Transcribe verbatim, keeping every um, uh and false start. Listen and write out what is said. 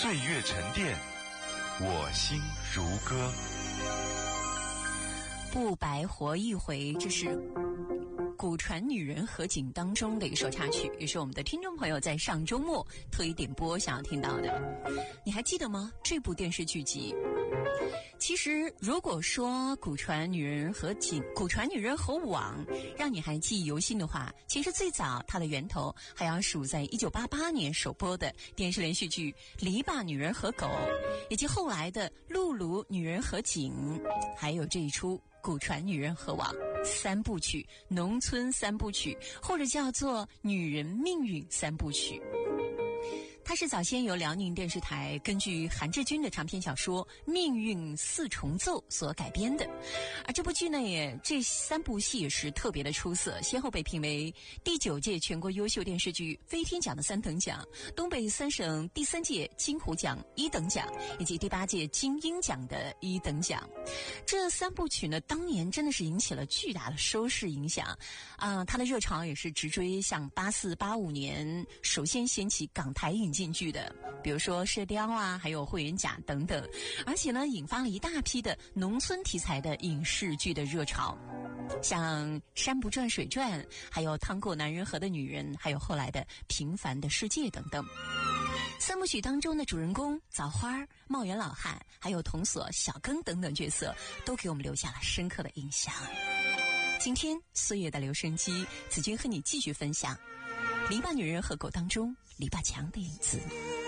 岁月沉淀，我心如歌。 不白活一回，这是古传女人合景当中的一首插曲，也是我们的听众朋友在上周末推点播想要听到的。你还记得吗？这部电视剧集其实如果说古传女人和景、古传女人和网让你还记忆犹新的话，其实最早它的源头还要数在一九八八年首播的电视连续剧《篱笆女人和狗》，以及后来的《露露女人和景》，还有这一出古传女人和网三部曲，农村三部曲，或者叫做女人命运三部曲。它是早先由辽宁电视台根据韩志军的长篇小说《命运四重奏》所改编的，而这部剧呢，也这三部戏也是特别的出色，先后被评为第九届全国优秀电视剧飞天奖的三等奖、东北三省第三届金虎奖一等奖，以及第八届金鹰奖的一等奖。这三部曲呢，当年真的是引起了巨大的收视影响啊、呃！它的热潮也是直追像八四八五年首先掀起港台引进剧的，比如说《射雕》啊，还有《霍元甲》等等，而且呢，引发了一大批的农村题材的影视剧的热潮，像《山不转水转》，还有《趟过男人河的女人》，还有后来的《平凡的世界》等等。三部曲当中的主人公枣花、茂源老汉，还有童锁、小庚等等角色，都给我们留下了深刻的印象。今天岁月的留声机，子君和你继续分享《篱笆女人和狗》当中篱笆墙的影子。